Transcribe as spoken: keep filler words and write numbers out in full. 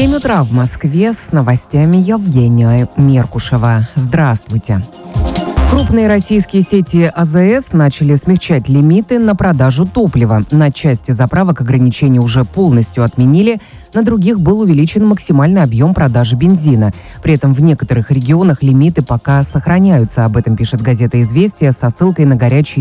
семь утра в Москве, с новостями Евгения Меркушева. Здравствуйте. Крупные российские сети АЗС начали смягчать лимиты на продажу топлива. На части заправок ограничения уже полностью отменили, на других был увеличен максимальный объем продажи бензина. При этом в некоторых регионах лимиты пока сохраняются. Об этом пишет газета «Известия» со ссылкой на горячую